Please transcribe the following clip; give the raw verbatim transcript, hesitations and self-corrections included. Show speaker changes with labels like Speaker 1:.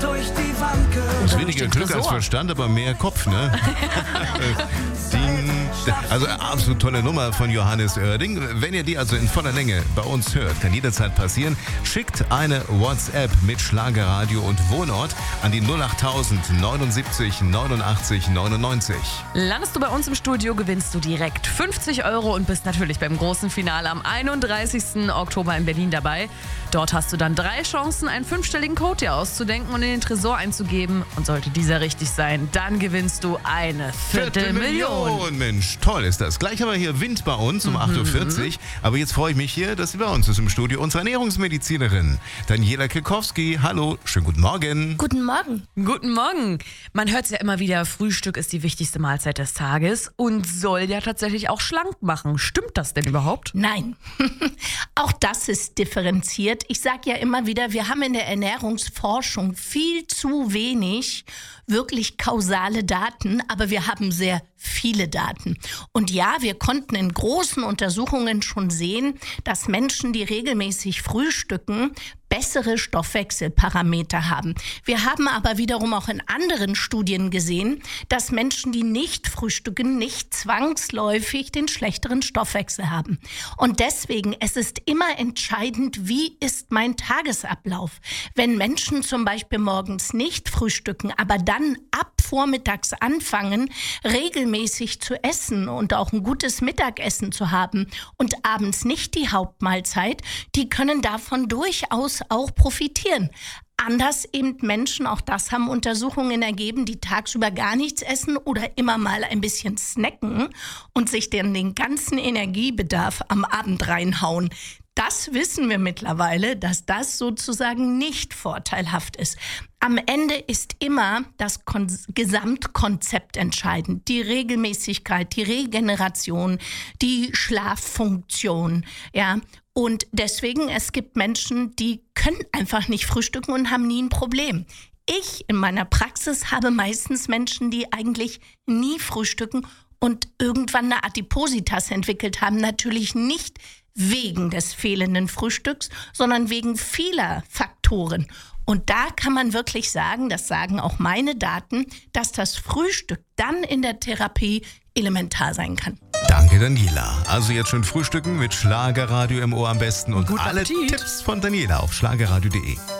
Speaker 1: durch die Wanke.
Speaker 2: Ist weniger Glück als Verstand, aber mehr Kopf, ne? Ding. Also absolut tolle Nummer von Johannes Oerding. Wenn ihr die also in voller Länge bei uns hört, kann jederzeit passieren. Schickt eine WhatsApp mit Schlagerradio und Wohnort an die null achttausend neunundsiebzig neunundachtzig neunundneunzig.
Speaker 3: Landest du bei uns im Studio, gewinnst du direkt fünfzig Euro und bist natürlich beim großen Finale am einunddreißigsten Oktober in Berlin dabei. Dort hast du dann drei Chancen, einen fünfstelligen Code dir auszudenken und in den Tresor einzugeben. Und sollte dieser richtig sein, dann gewinnst du eine Viertelmillion.
Speaker 2: Viertelmillion, Mensch, toll ist das. Gleich haben wir hier Wind bei uns um mhm. acht Uhr vierzig. Aber jetzt freue ich mich hier, dass sie bei uns ist im Studio. Unsere Ernährungsmedizinerin Daniela Kekowski. Hallo, schönen guten Morgen.
Speaker 4: Guten Morgen.
Speaker 3: Guten Morgen. Man hört es ja immer wieder, Frühstück ist die wichtigste Mahlzeit des Tages und soll ja tatsächlich auch schlank machen. Stimmt das denn überhaupt?
Speaker 4: Nein, auch das ist differenziert. Ich sage ja immer wieder, wir haben in der Ernährungsforschung viel zu wenig wirklich kausale Daten, aber wir haben sehr viele Daten. Und ja, wir konnten in großen Untersuchungen schon sehen, dass Menschen, die regelmäßig frühstücken, bessere Stoffwechselparameter haben. Wir haben aber wiederum auch in anderen Studien gesehen, dass Menschen, die nicht frühstücken, nicht zwangsläufig den schlechteren Stoffwechsel haben. Und deswegen, es ist immer entscheidend, wie ist mein Tagesablauf? Wenn Menschen zum Beispiel morgens nicht frühstücken, aber dann ab vormittags anfangen, regelmäßig zu essen und auch ein gutes Mittagessen zu haben und abends nicht die Hauptmahlzeit, die können davon durchaus auch profitieren. Anders eben Menschen, auch das haben Untersuchungen ergeben, die tagsüber gar nichts essen oder immer mal ein bisschen snacken und sich dann den ganzen Energiebedarf am Abend reinhauen. Das wissen wir mittlerweile, dass das sozusagen nicht vorteilhaft ist. Am Ende ist immer das Kon- Gesamtkonzept entscheidend. Die Regelmäßigkeit, die Regeneration, die Schlaffunktion, ja. Und deswegen, es gibt Menschen, die können einfach nicht frühstücken und haben nie ein Problem. Ich in meiner Praxis habe meistens Menschen, die eigentlich nie frühstücken und irgendwann eine Adipositas entwickelt haben. Natürlich nicht wegen des fehlenden Frühstücks, sondern wegen vieler Faktoren. Und da kann man wirklich sagen, das sagen auch meine Daten, dass das Frühstück dann in der Therapie elementar sein kann.
Speaker 2: Danke, Daniela. Also jetzt schon frühstücken mit Schlagerradio im Ohr am besten und
Speaker 3: Guten
Speaker 2: alle
Speaker 3: Appetit.
Speaker 2: Tipps von Daniela auf schlagerradio punkt de.